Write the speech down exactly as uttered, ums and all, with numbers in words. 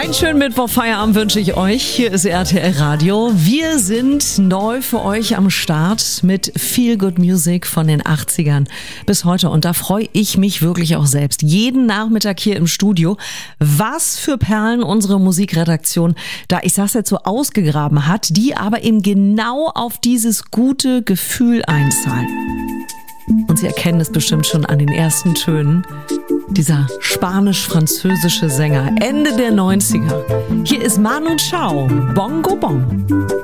Einen schönen Mittwochfeierabend wünsche ich euch. Hier ist R T L Radio. Wir sind neu für euch am Start mit Feel Good Music von den achtzigern bis heute. Und da freue ich mich wirklich auch selbst. Jeden Nachmittag hier im Studio. Was für Perlen unsere Musikredaktion da, ich sag's jetzt so, ausgegraben hat, die aber eben genau auf dieses gute Gefühl einzahlen. Und Sie erkennen es bestimmt schon an den ersten Tönen. Dieser spanisch-französische Sänger, Ende der neunziger. Hier ist Manu Chao, Bongo Bong.